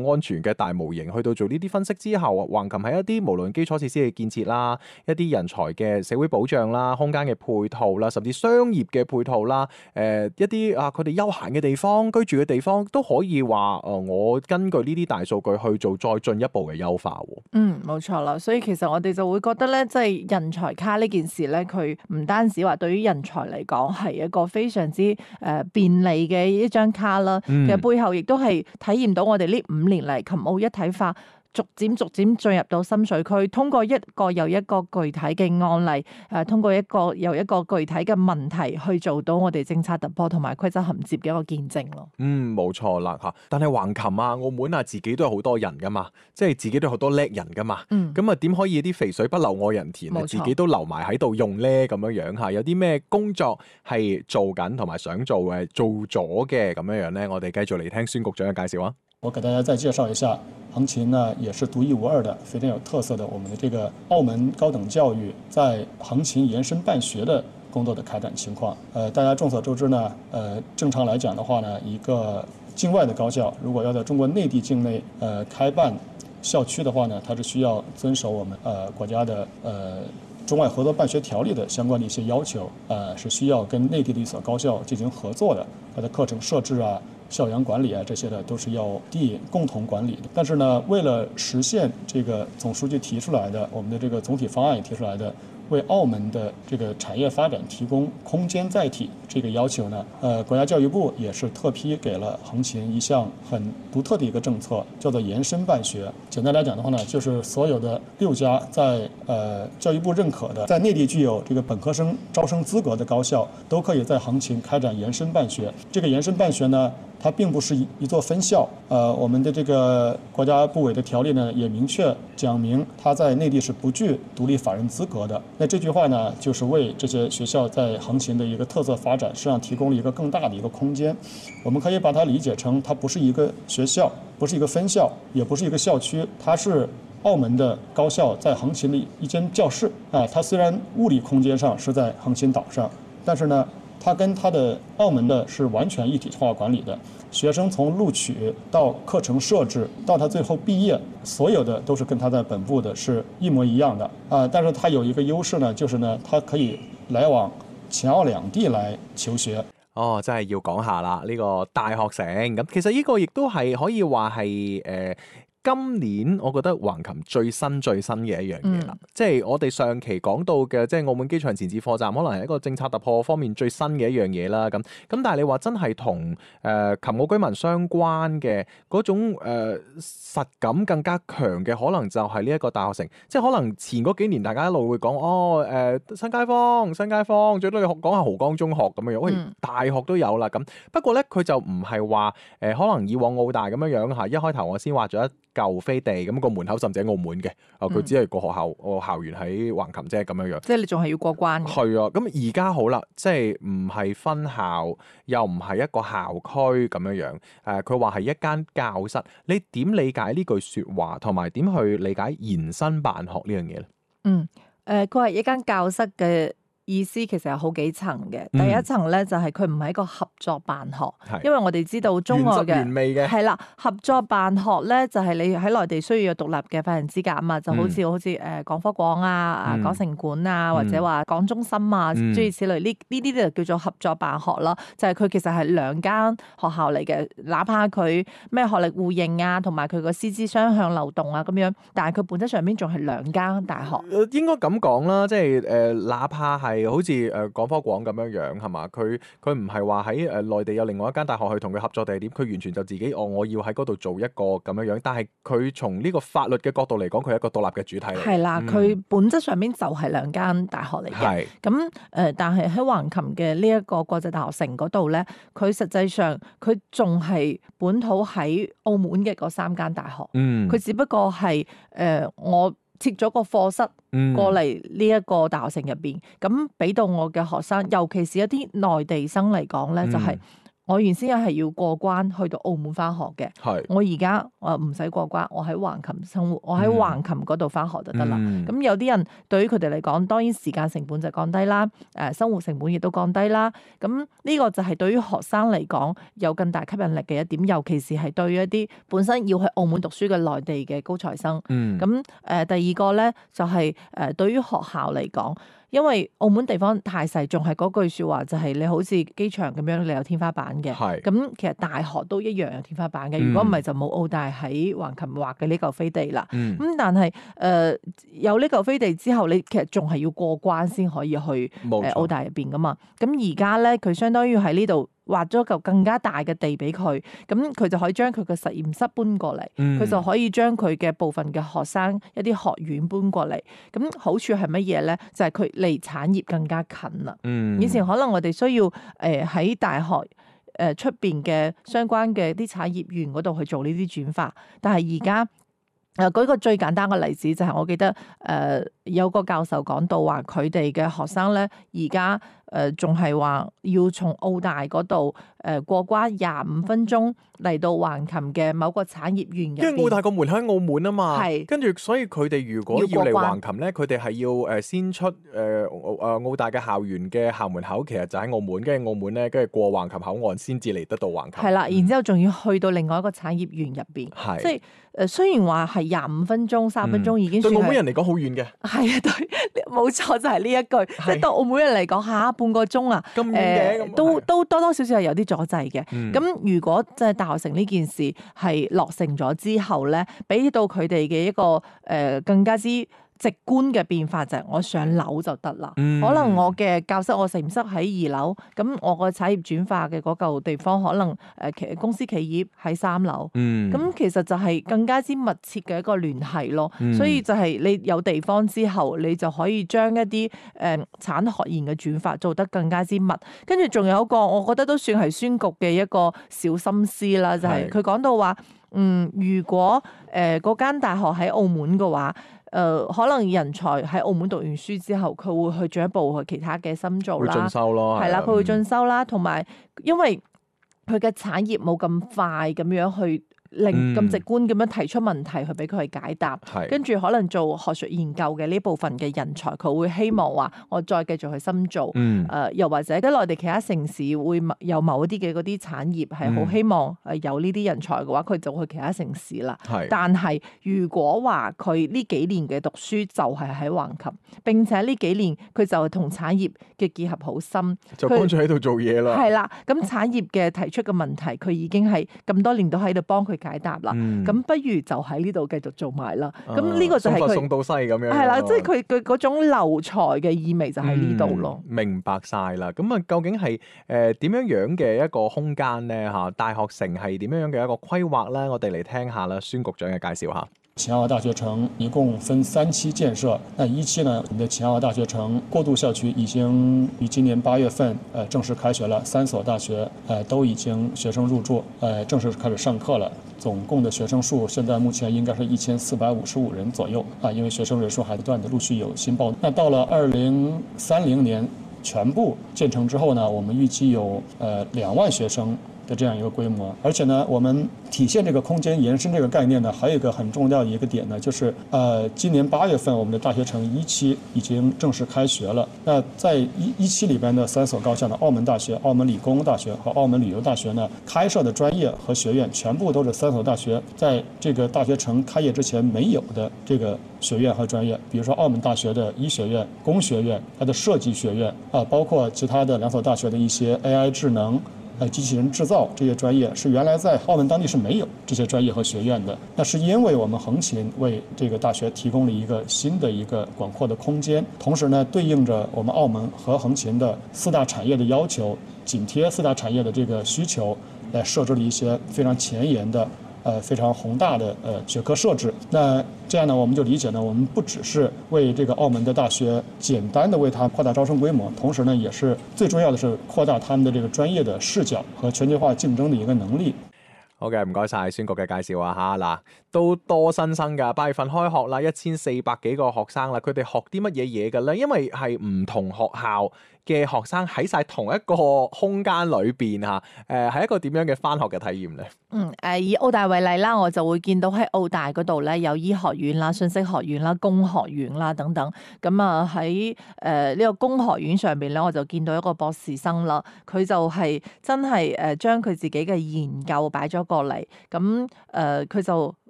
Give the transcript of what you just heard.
安全嘅大模型去到做呢啲分析之後，橫琴喺一啲無論基礎設施嘅建設啦，一啲人才嘅社會保障啦，空間嘅配套啦，甚至商業嘅配套啦，一啲佢哋休閒嘅地方、居住嘅地方都可以話我根據呢啲大數據去做再進一步嘅優化。 冇錯啦，所以其實我哋就會覺得咧，即係人才卡呢件事咧，佢唔單止話對於人才嚟講係一個非常之便利嘅一張卡啦，其實背後亦都係體驗到我哋呢5年嚟琴澳一體化逐漸進入到深水區，通過一個又一個具體嘅案例，通過一個又一個具體嘅問題去做到我哋政策突破同埋規則銜接嘅一個見證咯。 冇錯啦嚇，但係橫琴啊、澳門啊，自己都有好多人噶嘛，即係自己都有好多叻人噶嘛。咁啊點可以啲肥水不流外人田，自己都留埋喺度用咧？咁樣嚇，有啲咩工作係做緊同埋想做嘅做咗嘅咁樣咧？我哋繼續嚟聽孫局長嘅介紹啊！ 我給大家再介紹一下，橫琴呢也是獨一無二的、非常有特色的我們的這個澳門高等教育在橫琴延伸辦學的工作的開展情況。大家眾所周知呢，正常來講的話呢，一個境外的高校如果要在中國內地境內開辦校區的話呢，它是需要遵守我們國家的中外合作辦學條例的相關的一些要求，是需要跟內地的一所高校進行合作的，它的課程設置啊、校園管理啊，這些的都是要地共同管理的。但是呢，為了實現這個總書記提出來的我們的這個總體方案也提出來的，為澳門的這個產業發展提供空間載體這個要求呢，國家教育部也是特批給了橫琴一項很獨特的一個政策，叫做延伸辦學。簡單來講的話呢，就是所有的6家在教育部認可的，在內地具有這個本科生招生資格的高校，都可以在橫琴開展延伸辦學。這個延伸辦學呢，它並不是一座分校，我們的這個國家部委的條例呢，也明確講明它在內地是不具獨立法人資格的。那這句話呢，就是為這些學校在橫琴的一個特色發展，實際上提供了一個更大的一個空間。我們可以把它理解成，它不是一個學校，不是一個分校，也不是一個校區，它是澳門的高校在橫琴的一間教室啊。它雖然物理空間上是在橫琴島上，但是呢，它跟它的澳門的是完全一體化管理的，學生從錄取到課程設置到他最後畢業，所有的都是跟他在本部的是一模一樣的啊。但是它有一個優勢呢，就是呢，它可以來往前澳兩地來求學。 真係要講下啦，呢個大學城咁，其實呢個亦都係可以話係今年我覺得橫琴最新嘅一樣嘢啦，即係我哋上期講到嘅，即係澳門機場前置課站，可能係一個政策突破方面最新嘅一樣嘢啦。咁但係你話真係同琴澳居民相關嘅嗰種實感更加強嘅，可能就係呢一個大學城。即係可能前嗰幾年大家一路會講新街坊，最多你講下濠江中學咁樣樣，喂，大學都有啦咁。不過咧，佢就唔係話可能以往澳大咁樣樣嚇，一開頭我先畫咗一舊飛地，咁個門口甚至喺澳門嘅，佢只係個學校校園喺橫琴啫咁樣樣。 即係你仲係要過關嘅。 係啊，咁而家好啦，即係唔係分校，又唔係一個校區咁樣樣。佢話係一間教室，你點理解呢句説話，同埋點去理解延伸辦學呢樣嘢咧？ 佢係一間教室嘅意思其實有好幾層嘅。第一層咧就係佢唔係一個合作辦學，因為我哋知道中外嘅係啦，合作辦學咧就係你喺內地需要有獨立嘅法人資格啊嘛，就好似廣科廣啊、港城管啊，或者話港中心啊，諸如此類，呢啲就叫做合作辦學咯。就係佢其實係兩間學校嚟嘅，哪怕佢咩學歷互認啊，同埋佢個師資雙向流動啊咁樣，但係佢本質上邊仲係兩間大學。 應該咁講啦，即係哪怕係好似廣科廣咁樣樣係嘛？佢唔係話喺內地有另外一間大學去同佢合作定係點？佢完全就自己我要喺嗰度做一個咁樣樣。但係佢從呢個法律嘅角度嚟講，佢係一個獨立嘅主體嚟。 係啦，佢本質上面就係兩間大學嚟嘅。咁但係喺橫琴嘅呢一個國際大學城嗰度咧，佢實際上佢仲係本土喺澳門嘅嗰3間大學。佢只不過係我設咗個課室過嚟呢一個大學城入邊，咁俾到我嘅學生，尤其是一啲內地生嚟講咧，就係我原先係要過關去到澳門翻學嘅，我而家唔使過關，我喺橫琴生活，我喺橫琴嗰度翻學就得啦。咁有啲人對於佢哋嚟講，當然時間成本就降低啦，生活成本亦都降低啦。咁呢個就係對於學生嚟講有更大吸引力嘅一點，尤其是係對於一啲本身要去澳門讀書嘅內地嘅高材生。咁第二個咧就係對於學校嚟講。因為澳門地方太細，仲係嗰句説話，就係你好似機場咁樣，你有天花板嘅。咁其實大學都一樣有天花板嘅。如果唔係就冇澳大喺橫琴劃嘅呢嚿飛地啦。咁但係有呢嚿飛地之後，你其實仲係要過關先可以去澳大入邊噶嘛。咁而家咧，佢相當於喺呢度劃咗嚿更加大嘅地俾佢，咁佢就可以將佢嘅實驗室搬過嚟，佢就可以將佢嘅部分嘅學生一啲學院搬過嚟。咁好處係乜嘢咧？就係佢離產業更加近啦。以前可能我哋需要喺大學出邊嘅相關嘅啲產業園嗰度去做呢啲轉化，但係而家舉個最簡單嘅例子就係我記得有個教授講到話，佢哋嘅學生咧而家仲係話要從澳大嗰度過關25分鐘嚟到橫琴嘅某個產業園入邊。 因為澳大個門喺澳門啊嘛， 係跟住所以佢哋如果要嚟橫琴咧，佢哋係要先出澳大嘅校園嘅校門口，其實就喺澳門，跟住澳門咧，跟住過橫琴口岸先至嚟得到橫琴。 係啦，然之後仲要去到另外一個產業園入邊，即係雖然話係25分鐘、30分鐘已經算對澳門人嚟講好遠嘅。 係啊，對，冇錯就係呢一句，即係對澳門人嚟講下半個鐘啊，都多多少少係有啲阻滯嘅。咁如果即係大學城呢件事係落成咗之後咧，俾到佢哋嘅一個更加之直觀嘅變化就係我上樓就得啦。可能我嘅教室我實驗室喺2樓，咁我個產業轉化嘅嗰嚿地方可能公司企業喺3樓。咁其實就係更加之密切嘅一個聯繫咯。所以就係你有地方之後，你就可以將一啲產學研嘅轉化做得更加之密。跟住仲有一個我覺得都算係宣局嘅一個小心思啦，就係佢講到話，如果嗰間大學喺澳門嘅話，可能人才喺澳門讀完書之後，佢會去進一步去其他嘅深造啦， 會進修咯， 係啦，佢會進修啦，同埋因為佢嘅產業冇咁快咁樣去咁直觀咁樣提出問題去俾佢去解答，跟住可能做學術研究嘅呢部分嘅人才，佢會希望話我再繼續去深造，又或者喺內地其他城市會有某一啲嘅嗰啲產業係好希望有呢啲人才嘅話，佢就會去其他城市啦。但係如果話佢呢幾年嘅讀書就係喺橫琴，並且呢幾年佢就係同產業嘅結合好深， 就乾脆喺度做嘢啦。 係啦，咁產業嘅提出嘅問題，佢已經係咁多年都喺度幫佢解答啦。咁不如就喺呢度繼續做埋啦。咁呢個就係佢送到西咁樣。 係啦，即係佢嗰種留才嘅意味就喺呢度咯。 明白晒啦。咁啊，究竟係點樣樣嘅一個空間咧？嚇，大學城係點樣樣嘅一個規劃咧？我哋嚟聽下啦，孫局長嘅介紹下。 秦皇島大學城一共分3期建設。那1期呢，我們的秦皇島大學城過渡校區已經於今年8月份正式開學了，3所大學都已經學生入住，正式開始上課了。總共的學生數現在目前應該是1455人左右啊，因為學生人數還不斷的陸續有新報。那到了2030年全部建成之後呢，我們預計有2萬學生的這樣一個規模，而且呢，我們體現這個空間延伸這個概念呢，還有一個很重要的一個點呢，就是今年8月份我們的大學城1期已經正式開學了。那在一期裏邊的3所高校呢，澳門大學、澳門理工大學和澳門旅遊大學呢，開設的專業和學院全部都是3所大學在這個大學城開業之前沒有的這個學院和專業，比如說澳門大學的醫學院、工學院、它的設計學院包括其他的2所大學的一些 AI 智能、機器人製造這些專業是原來在澳門當地是沒有這些專業和學院的，那是因為我們橫琴為這個大學提供了一個新的一個廣闊的空間，同時呢，對應着我們澳門和橫琴的4大產業的要求，緊貼4大產業的這個需求，來設置了一些非常前沿的非常宏大的學科設置。那這樣呢，我們就理解呢，我們不只是為這個澳門的大學簡單的為它擴大招生規模，同時呢，也是最重要的是擴大他們的這個專業的視角和全球化競爭的一個能力。 好嘅，唔該晒孫局嘅介紹啊嚇。嗱，都多新生㗎，8月份開學啦，1400幾個學生啦，佢哋學啲乜嘢嘢㗎咧？因為係唔同學校嘅學生喺晒同一個空間裏邊嚇，係一個點樣嘅返學嘅體驗咧？ 以澳大為例啦，我就會見到喺澳大嗰度咧有醫學院啦、信息學院啦、工學院啦等等。咁啊喺呢個工學院上邊咧，我就見到一個博士生啦，佢就係真係將佢自己嘅研究擺咗過嚟。咁佢就